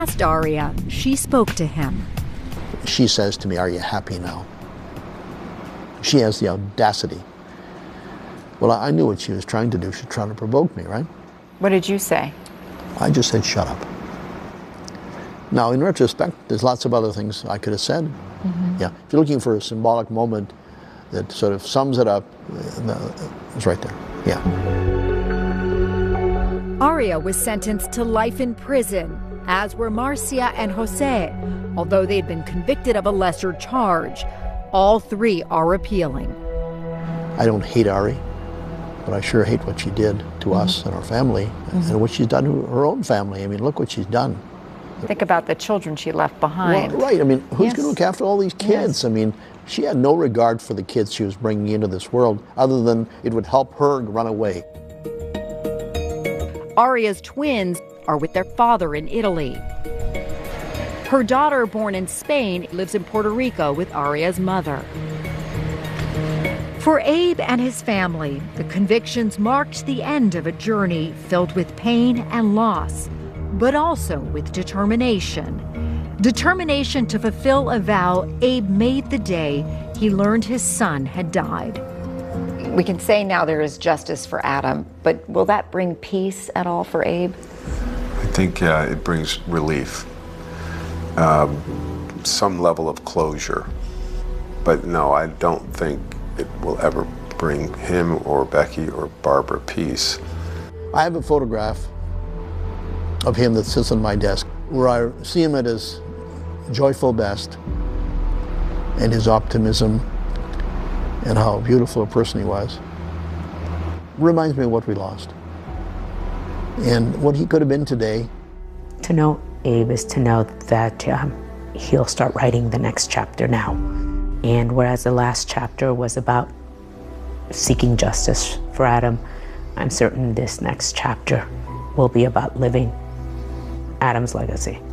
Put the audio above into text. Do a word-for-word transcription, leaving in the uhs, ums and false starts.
Asked Aria, she spoke to him. She says to me, "Are you happy now?" She has the audacity. Well, I knew what she was trying to do. She was trying to provoke me, right? What did you say? I just said, "Shut up." Now, in retrospect, there's lots of other things I could have said. Mm-hmm. Yeah, if you're looking for a symbolic moment that sort of sums it up, it's right there. Yeah. Aria was sentenced to life in prison, as were Marcia and Jose. Although they'd been convicted of a lesser charge, all three are appealing. I don't hate Ari, but I sure hate what she did to mm-hmm. us and our family, mm-hmm. and what she's done to her own family. I mean, look what she's done. Think about the children she left behind. Well, right. I mean, who's yes. going to look after all these kids? Yes. I mean, she had no regard for the kids she was bringing into this world, other than it would help her run away. Aria's twins are with their father in Italy. Her daughter, born in Spain, lives in Puerto Rico with Aria's mother. For Abe and his family, the convictions marked the end of a journey filled with pain and loss, but also with determination. Determination to fulfill a vow Abe made the day he learned his son had died. We can say now there is justice for Adam, but will that bring peace at all for Abe? I think uh, it brings relief, um, some level of closure. But no, I don't think it will ever bring him or Becky or Barbara peace. I have a photograph of him that sits on my desk where I see him at his joyful best, and his optimism and how beautiful a person he was. Reminds me of what we lost and what he could have been today. To know Abe is to know that um, he'll start writing the next chapter now. And whereas the last chapter was about seeking justice for Adam, I'm certain this next chapter will be about living Adam's legacy.